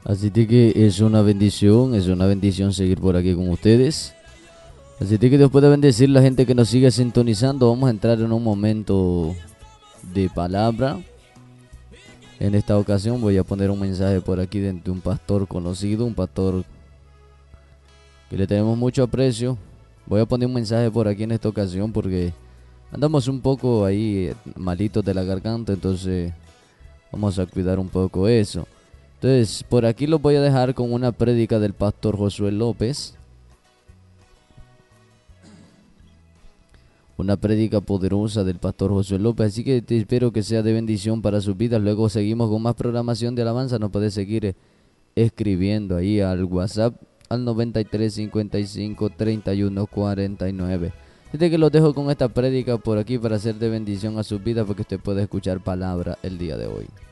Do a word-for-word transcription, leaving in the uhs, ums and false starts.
Así de que es una bendición, es una bendición seguir por aquí con ustedes. Así de que Dios puede bendecir a la gente que nos sigue sintonizando. Vamos a entrar en un momento de palabra. En esta ocasión voy a poner un mensaje por aquí de un pastor conocido, un pastor que le tenemos mucho aprecio. Voy a poner un mensaje por aquí en esta ocasión porque andamos un poco ahí malitos de la garganta, entonces vamos a cuidar un poco eso. Entonces, por aquí los voy a dejar con una prédica del pastor Josué López. Una prédica poderosa del pastor Josué López. Así que te espero que sea de bendición para sus vidas. Luego seguimos con más programación de alabanza. Nos puedes seguir eh, escribiendo ahí al WhatsApp al noventa y tres cincuenta y cinco treinta y uno cuarenta y nueve. Desde que los dejo con esta prédica por aquí para ser de bendición a sus vidas, porque usted puede escuchar palabra el día de hoy.